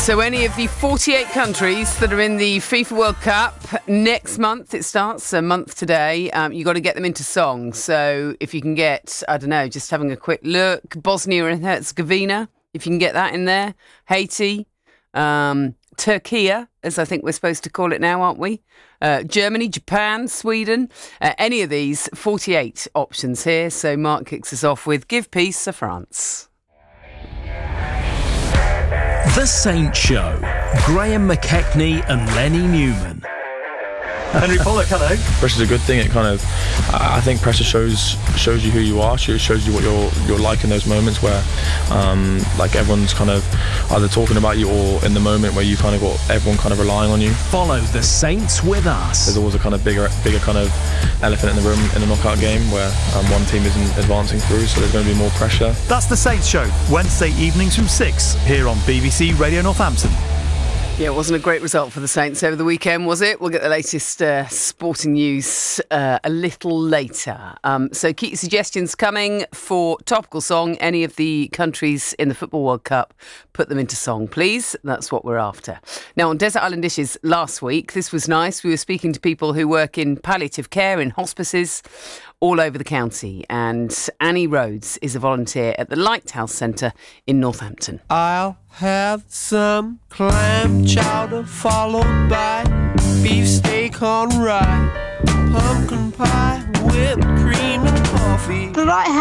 So any of the 48 countries that are in the FIFA World Cup, next month it starts, a month today, you've got to get them into song. So if you can get, I don't know, just having a quick look, Bosnia and Herzegovina, if you can get that in there, Haiti, Turkey, as I think we're supposed to call it now, aren't we? Germany, Japan, Sweden, any of these, 48 options here. So Mark kicks us off with Give Peace to France. The Saint Show. Graham McKechnie and Lenny Newman. Henry Pollock, hello. Pressure's a good thing. It kind of, I think pressure shows you who you are. Shows you what you're like in those moments where, like everyone's kind of either talking about you or in the moment where you kind of got everyone kind of relying on you. Follow the Saints with us. There's always a kind of bigger kind of elephant in the room in a knockout game where one team isn't advancing through, so there's going to be more pressure. That's the Saints Show, Wednesday evenings from 6 here on BBC Radio Northampton. Yeah, it wasn't a great result for the Saints over the weekend, was it? We'll get the latest sporting news a little later. So keep your suggestions coming for topical song. Any of the countries in the Football World Cup, put them into song, please. That's what we're after. Now, on Desert Island Dishes last week, this was nice. We were speaking to people who work in palliative care, in hospices, all over the county. And Annie Rhodes is a volunteer at the Lighthouse Centre in Northampton. I'll have some clam chowder followed by beefsteak on rye, pumpkin pie, whipped cream and coffee.